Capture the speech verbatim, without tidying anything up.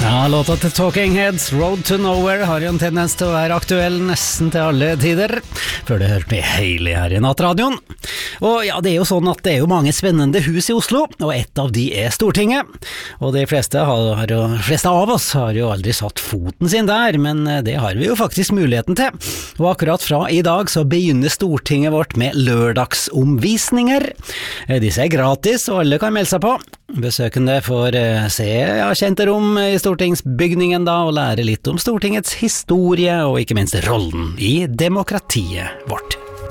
Ja, låta til Talking Heads, Road to Nowhere, har jo en tendens til å være aktuell nesten til alle tider, før det hørte med hele her i nattradioen. Og ja, det er jo sånn at det er jo mange spennende hus i Oslo, og et av de er Stortinget. Og de fleste, har, de fleste av oss har jo aldri satt foten sin der, men det har vi jo faktisk muligheten til. Og akkurat fra i dag så begynner Stortinget vårt med lørdagsomvisninger. Disse er gratis, og alle kan melde seg på. Besøkende får se ja, kjente rom i stortingsbygningen da, og lære litt om Stortingets historie, og ikke minst rollen i demokratiet vårt.